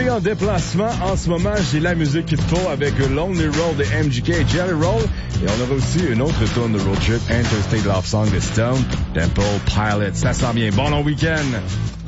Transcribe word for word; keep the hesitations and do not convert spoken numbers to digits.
suis en déplacement en ce moment. J'ai la musique qu'il faut avec Lonely Road de M G K et Jelly Roll. Et on aura aussi une autre tune de Road Trip, Interstate Love Song de Stone Temple Pilots. Ça sent bien. Bon long week-end!